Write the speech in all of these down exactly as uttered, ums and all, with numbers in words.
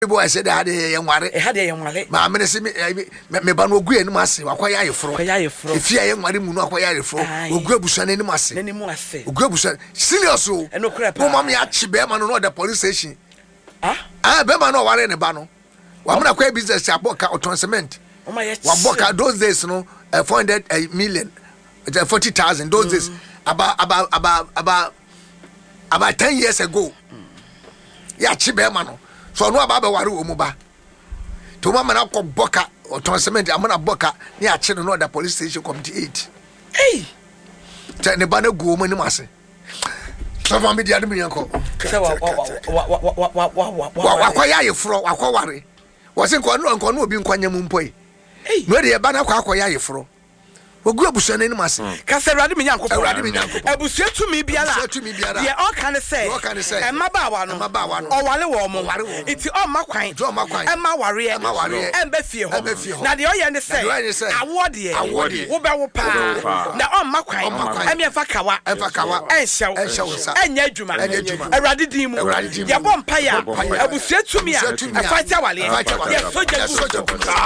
boy said I had a young ware. Had a young ware. My minister, me bano green massy, acquire your fro. If you are young Marimu, acquire your fro, or Grabusan any massy. Any more say. Grabusan, seriously, and no crap. Oh, mammy, Archie Bearman, no, the police station. Ah, ah, Bearman, no, ware in a bano. One of the business, I bought out on cement. Oh, my, what book those days, no, four hundred million, forty thousand, those days, about, about, about, about, about ten years ago. Yeah, Chibeman. So no about waru omuba. To mama na ko boka or transcement amana boka near chino no the police station committee eight. Hey! Tell the banner go money masse. So from me the admin uncle. So what what what what what what what what you fro akware. Was in kwanu anko no obi nkwanya mu mpoi. Hey! No dey banner kwa akwaya ye fro. Ogu abusuan ni masse. Ka se Awurade me nyankopon. Awurade me nyankopon. Abusua tumi biara. Abusua tumi biara. Ye all can say. All can say. E mabawa no. Mabawa no. O wale wo mo. Iti o makwan. Do makwan. E ma ware. E ma ware. E mba fie ho. Na de o ye ne say. Awode ye. Awode. Wo be wo pa. Na o makwan. E me fa kawa. E fa kawa. E hyew. E hyew sa. E nya adwuma. E nya adwuma. Awurade din mu. Ye bɔ mpa ya. Abusua tumi a. E fa tia wale. Ye soja. Ye soja.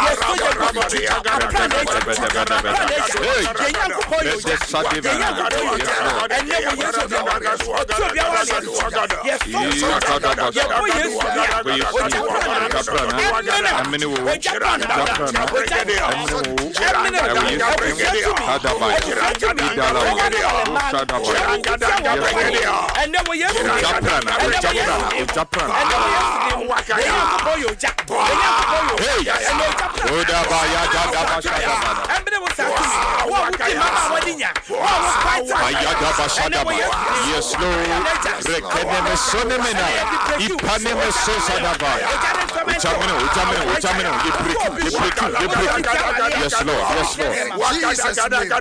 Ye soja. Hey, let's just start him. And then we use the yes, Lord. Rekeneme sonemena. Ipaneme sosadaba. Uchamino, uchamino, uchamino. You break, you break, you break. Yes, Lord. Yes, Lord. Jesus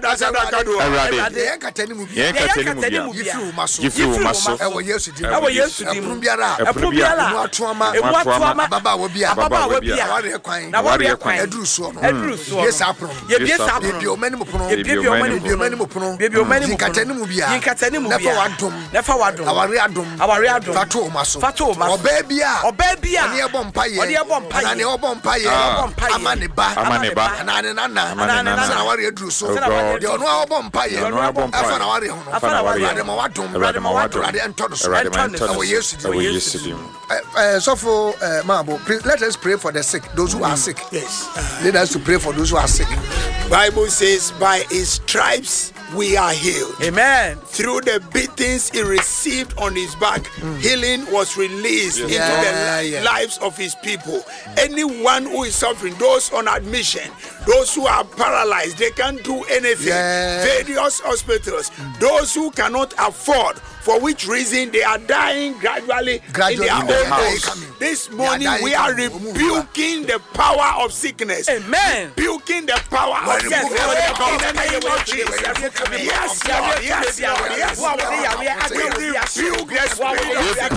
name. Already. Yenka tenimu. You feel maso. Ewo Yesu di. Ewo Yesu di. Prumbiara. Prumbiara. Muatuama. Muatuama. Baba wobia. Baba wobia. Wari kwan. Na wari kwan. Edru so no. Edru so. Yes apron. Yes apron. Bibi omani mu pono. Bibi omani bibi omani mu pono. Bibi omani mu katani mu bia. Yinkatani mu bia. Nefa wadom. Nefa wadom. Awari adom. Awari adom. Fatu maso. Fatu maso. Oba bia. Oba bia. Ani ebo mpaye. Ani ebo mpaye. Ani ebo mpaye. Ebo mpaye. Amane ba. Amane ba. Anane nana. Anane nana. Awari edru so. De ono ebo mpaye. Ono ebo mpaye. Afa na wari hono. Afa na wari. Ade ma wadom. Ade ma wadom. Ade entodo so. Entodo. Awo Yesu di. Awo Yesu di. Eh so for Mabo, let us pray for the sick, those who are sick. Yes. Let us to pray for those who are sick. Bible says by his stripes we are healed. Amen. Through the beatings he received on his back, mm. healing was released yes. into yeah, the yeah. lives of his people. Anyone who is suffering, those on admission, those who are paralyzed, they can't do anything. Yeah. Various hospitals, mm. those who cannot afford, for which reason they are dying gradually, gradually in their own house. This morning we are rebuking the power of sickness. Amen. Rebuking the power of sickness. In the name of Jesus. Yes, Lord. Yes, Lord. Yes, Lord. We rebuke the spirit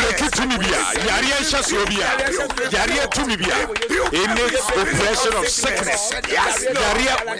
of in oppression of sickness. Yes, Lord.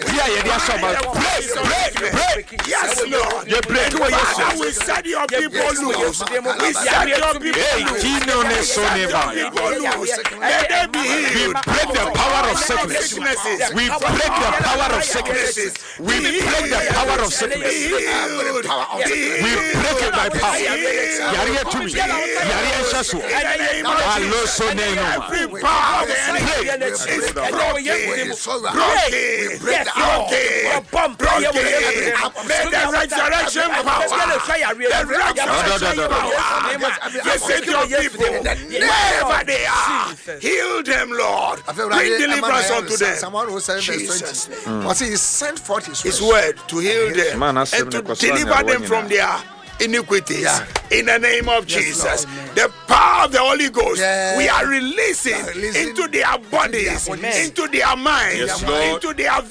Yes, Lord. We set your people loose. We set your people loose. Let them be healed. We break the power of sickness. We break the power of sickness. We break the power of sickness. We break it by power. Yariye tumi. Yariye shasu. Alo so neno. Every power of sickness is broken. Broken. Broken. May the resurrection power. The resurrection power. Visit your people. Wherever they are. Heal them, Lord. Bring deliverance unto them. Someone who said Jesus' name. Was he sent forth his, his word to heal them and to deliver them from their iniquities. Yeah. In the name of yes, Jesus, Lord, the power of the Holy Ghost, yeah. we are releasing, releasing into their bodies, their bodies. into their minds, yes, into their